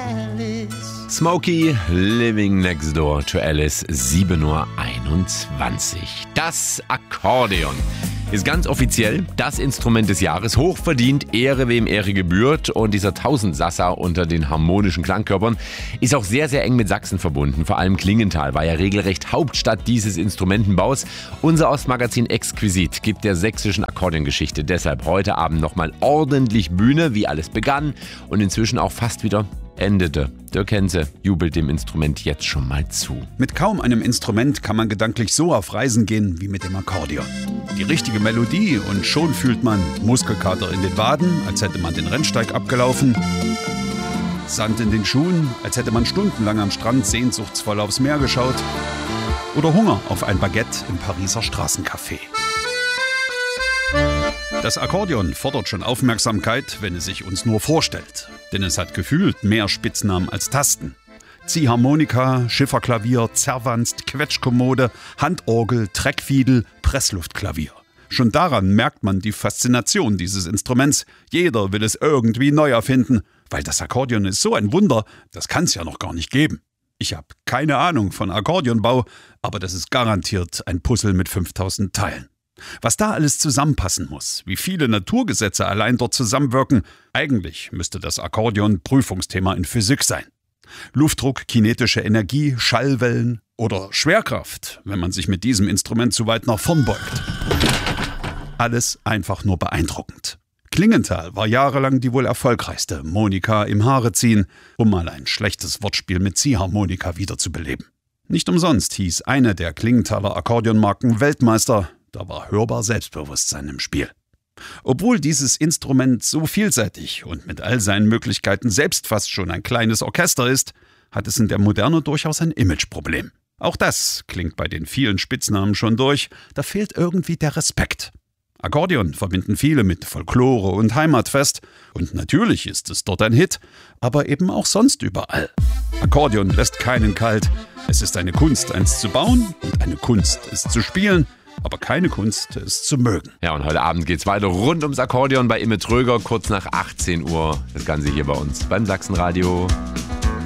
Alice. Smokey, Living Next Door to Alice, 7:21 Uhr. Das Akkordeon ist ganz offiziell das Instrument des Jahres. Hochverdient, Ehre wem Ehre gebührt. Und dieser Tausendsasser unter den harmonischen Klangkörpern ist auch sehr, sehr eng mit Sachsen verbunden. Vor allem Klingenthal war ja regelrecht Hauptstadt dieses Instrumentenbaus. Unser Ostmagazin Exquisit gibt der sächsischen Akkordeongeschichte deshalb heute Abend nochmal ordentlich Bühne, wie alles begann und inzwischen auch fast wieder endete. Dirk Henze jubelt dem Instrument jetzt schon mal zu. Mit kaum einem Instrument kann man gedanklich so auf Reisen gehen wie mit dem Akkordeon. Die richtige Melodie und schon fühlt man Muskelkater in den Waden, als hätte man den Rennsteig abgelaufen. Sand in den Schuhen, als hätte man stundenlang am Strand sehnsuchtsvoll aufs Meer geschaut. Oder Hunger auf ein Baguette im Pariser Straßencafé. Das Akkordeon fordert schon Aufmerksamkeit, wenn es sich uns nur vorstellt. Denn es hat gefühlt mehr Spitznamen als Tasten. Ziehharmonika, Schifferklavier, Zerwanst, Quetschkommode, Handorgel, Treckfiedel, Pressluftklavier. Schon daran merkt man die Faszination dieses Instruments. Jeder will es irgendwie neu erfinden, weil das Akkordeon ist so ein Wunder, das kann es ja noch gar nicht geben. Ich habe keine Ahnung von Akkordeonbau, aber das ist garantiert ein Puzzle mit 5000 Teilen. Was da alles zusammenpassen muss, wie viele Naturgesetze allein dort zusammenwirken, eigentlich müsste das Akkordeon Prüfungsthema in Physik sein. Luftdruck, kinetische Energie, Schallwellen oder Schwerkraft, wenn man sich mit diesem Instrument zu weit nach vorn beugt. Alles einfach nur beeindruckend. Klingenthal war jahrelang die wohl erfolgreichste Monika im Haare ziehen, um mal ein schlechtes Wortspiel mit Ziehharmonika wiederzubeleben. Nicht umsonst hieß eine der Klingenthaler Akkordeonmarken Weltmeister. Da war hörbar Selbstbewusstsein im Spiel. Obwohl dieses Instrument so vielseitig und mit all seinen Möglichkeiten selbst fast schon ein kleines Orchester ist, hat es in der Moderne durchaus ein Imageproblem. Auch das klingt bei den vielen Spitznamen schon durch, da fehlt irgendwie der Respekt. Akkordeon verbinden viele mit Folklore und Heimatfest und natürlich ist es dort ein Hit, aber eben auch sonst überall. Akkordeon lässt keinen kalt. Es ist eine Kunst, eins zu bauen und eine Kunst, es zu spielen. Aber keine Kunst, es zu mögen. Ja, und heute Abend geht's weiter rund ums Akkordeon bei Imme Tröger, kurz nach 18 Uhr. Das Ganze hier bei uns beim Sachsenradio.